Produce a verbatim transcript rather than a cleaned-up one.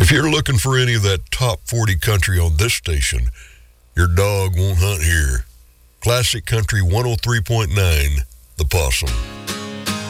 If you're looking for any of that top forty country on this station, your dog won't hunt here. Classic Country one oh three point nine, The Possum.